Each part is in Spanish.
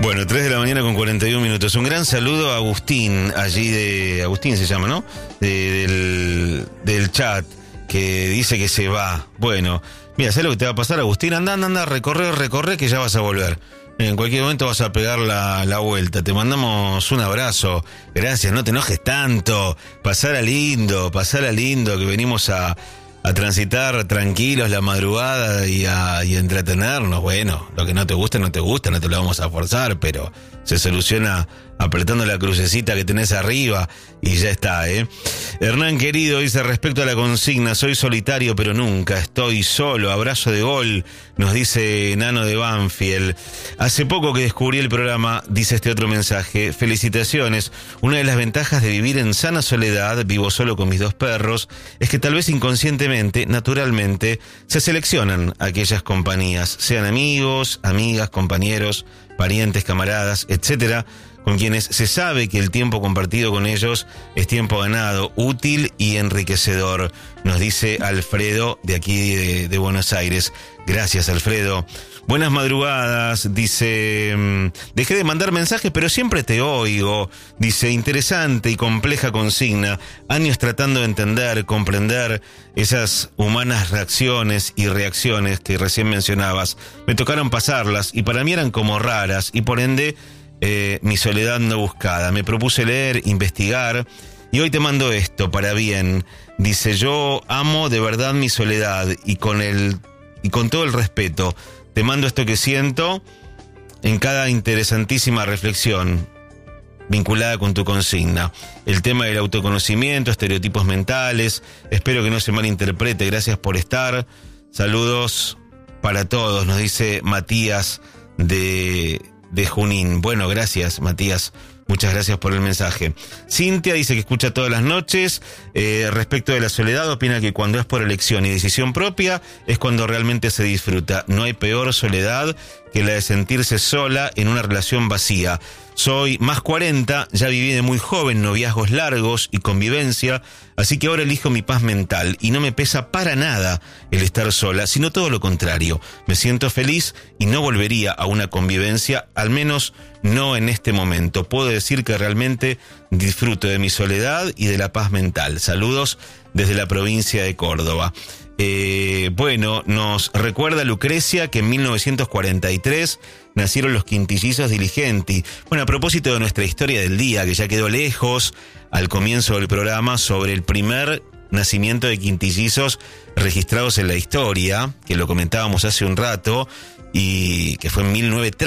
Bueno, 3 de la mañana con 41 minutos. Un gran saludo a Agustín, allí de... Agustín se llama, ¿no? Del chat, que dice que se va. Bueno, mira, ¿sabes lo que te va a pasar, Agustín? Anda, recorre, que ya vas a volver. En cualquier momento vas a pegar la vuelta. Te mandamos un abrazo. Gracias, no te enojes tanto. Pasala lindo, que venimos a transitar tranquilos la madrugada y a entretenernos. Bueno, lo que no te gusta, no te lo vamos a forzar, pero se soluciona apretando la crucecita que tenés arriba y ya está, ¿eh? Hernán querido dice, respecto a la consigna, soy solitario pero nunca estoy solo, abrazo de gol, nos dice Nano de Banfield. Hace poco que descubrí el programa, dice este otro mensaje, felicitaciones, una de las ventajas de vivir en sana soledad, vivo solo con mis 2 perros, es que tal vez inconscientemente, naturalmente, se seleccionan aquellas compañías, sean amigos, amigas, compañeros, parientes, camaradas, etcétera, con quienes se sabe que el tiempo compartido con ellos es tiempo ganado, útil y enriquecedor, nos dice Alfredo de aquí de Buenos Aires. Gracias, Alfredo. Buenas madrugadas, dice, dejé de mandar mensajes pero siempre te oigo, dice, interesante y compleja consigna, años tratando de entender, comprender esas humanas reacciones y reacciones que recién mencionabas, me tocaron pasarlas y para mí eran como raras y por ende mi soledad no buscada, me propuse leer, investigar y hoy te mando esto para bien, dice, yo amo de verdad mi soledad y con todo el respeto, te mando esto que siento en cada interesantísima reflexión vinculada con tu consigna. El tema del autoconocimiento, estereotipos mentales, espero que no se malinterprete, gracias por estar. Saludos para todos, nos dice Matías de Junín. Bueno, gracias, Matías. Muchas gracias por el mensaje. Cintia dice que escucha todas las noches. Respecto de la soledad, opina que cuando es por elección y decisión propia es cuando realmente se disfruta. No hay peor soledad que la de sentirse sola en una relación vacía. Soy más 40, ya viví de muy joven noviazgos largos y convivencia, así que ahora elijo mi paz mental y no me pesa para nada el estar sola, sino todo lo contrario. Me siento feliz y no volvería a una convivencia, al menos no en este momento. Puedo decir que realmente disfruto de mi soledad y de la paz mental. Saludos desde la provincia de Córdoba. Bueno, nos recuerda Lucrecia que en 1943 nacieron los quintillizos Diligenti. Bueno, a propósito de nuestra historia del día, que ya quedó lejos al comienzo del programa, sobre el primer nacimiento de quintillizos registrados en la historia, que lo comentábamos hace un rato, y que fue en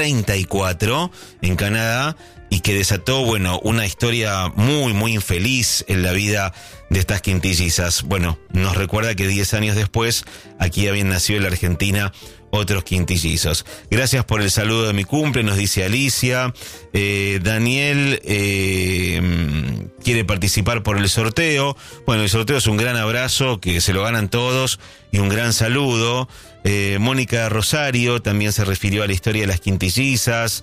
1934 en Canadá, y que desató, bueno, una historia muy, muy infeliz en la vida de estas quintillizas. Bueno, nos recuerda que 10 años después, aquí habían nacido en la Argentina otros quintillizos. Gracias por el saludo de mi cumple, nos dice Alicia. Daniel quiere participar por el sorteo. Bueno, el sorteo es un gran abrazo, que se lo ganan todos, y un gran saludo. Mónica Rosario también se refirió a la historia de las quintillizas.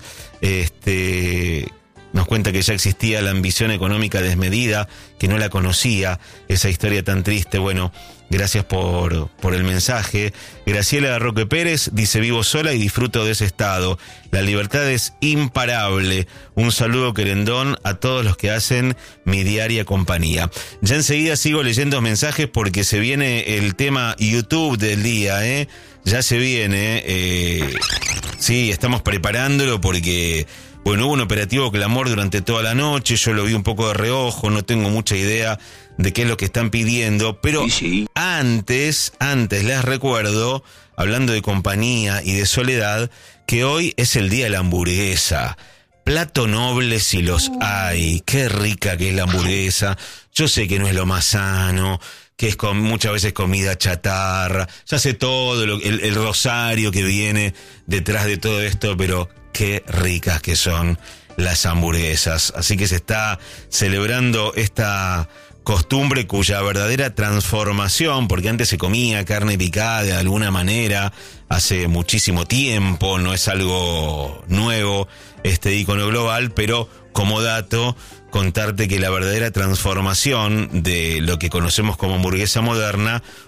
Nos cuenta que ya existía la ambición económica desmedida, que no la conocía, esa historia tan triste. Bueno, gracias por el mensaje. Graciela Roque Pérez dice, vivo sola y disfruto de ese estado. La libertad es imparable. Un saludo querendón a todos los que hacen mi diaria compañía. Ya enseguida sigo leyendo mensajes porque se viene el tema YouTube del día, ¿eh? Ya se viene, sí, estamos preparándolo porque... Bueno, hubo un operativo Clamor durante toda la noche, yo lo vi un poco de reojo, no tengo mucha idea de qué es lo que están pidiendo, pero sí. Antes les recuerdo, hablando de compañía y de soledad, que hoy es el día de la hamburguesa. Plato noble si los hay, qué rica que es la hamburguesa. Yo sé que no es lo más sano, que es muchas veces comida chatarra, ya sé todo el rosario que viene detrás de todo esto, pero... qué ricas que son las hamburguesas. Así que se está celebrando esta costumbre cuya verdadera transformación, porque antes se comía carne picada de alguna manera, hace muchísimo tiempo, no es algo nuevo este ícono global, pero como dato, contarte que la verdadera transformación de lo que conocemos como hamburguesa moderna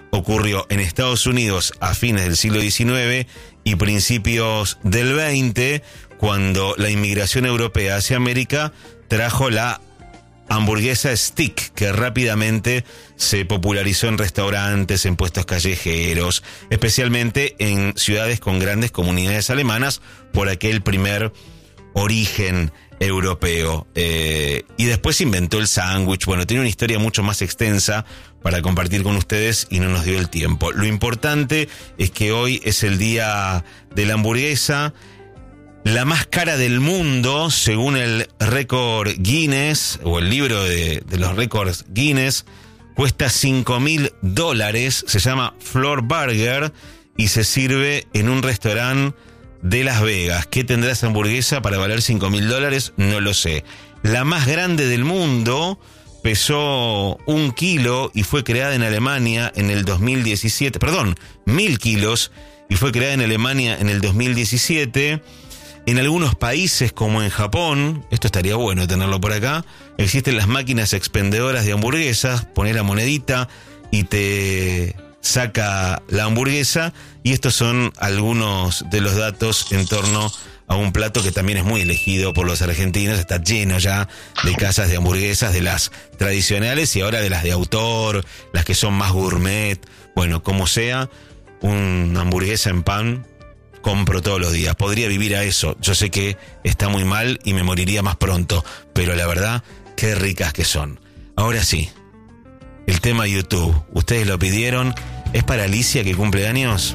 ocurrió en Estados Unidos a fines del siglo XIX y principios del XX, cuando la inmigración europea hacia América trajo la hamburguesa stick, que rápidamente se popularizó en restaurantes, en puestos callejeros, especialmente en ciudades con grandes comunidades alemanas, por aquel primer origen europeo. Y después se inventó el sándwich. Bueno, tiene una historia mucho más extensa para compartir con ustedes y no nos dio el tiempo. Lo importante es que hoy es el día de la hamburguesa. La más cara del mundo, según el récord Guinness, o el libro de los récords Guinness, cuesta $5.000, se llama Floor Burger y se sirve en un restaurante de Las Vegas. ¿Qué tendrá esa hamburguesa para valer $5.000? No lo sé. La más grande del mundo pesó 1 kilo y fue creada en Alemania en el 2017, 1.000 kilos, y fue creada en Alemania en el 2017. En algunos países, como en Japón, esto estaría bueno tenerlo por acá, existen las máquinas expendedoras de hamburguesas, poner la monedita y te saca la hamburguesa, y estos son algunos de los datos en torno a un plato que también es muy elegido por los argentinos. Está lleno ya de casas de hamburguesas, de las tradicionales y ahora de las de autor, las que son más gourmet. Bueno, como sea, una hamburguesa en pan compro todos los días. Podría vivir a eso. Yo sé que está muy mal y me moriría más pronto, pero la verdad, qué ricas que son. Ahora sí, el tema YouTube. Ustedes lo pidieron. ¿Es para Alicia, que cumple años?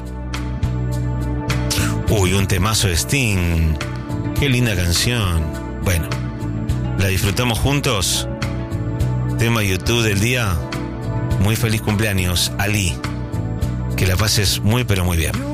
Uy, un temazo de Sting. Qué linda canción. Bueno, ¿la disfrutamos juntos? Tema YouTube del día. Muy feliz cumpleaños, Ali. Que la pases muy pero muy bien.